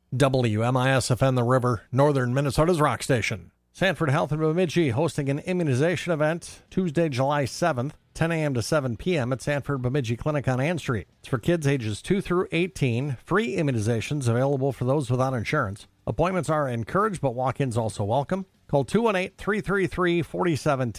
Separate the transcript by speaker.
Speaker 1: WMISFN The River, northern Minnesota's rock station. Sanford Health in Bemidji hosting an immunization event Tuesday, July 7th, 10 a.m. to 7 p.m. at Sanford Bemidji Clinic on Ann Street. It's for kids ages 2 through 18. Free immunizations available for those without insurance. Appointments are encouraged, but walk-ins also welcome. Call 218-333-4710